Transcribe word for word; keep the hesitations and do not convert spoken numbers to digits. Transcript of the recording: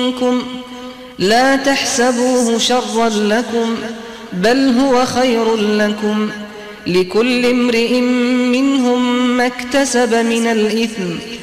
منكم لا تحسبوه شرا لكم بل هو خير لكم لكل امرئ منهم ما اكتسب من الإثم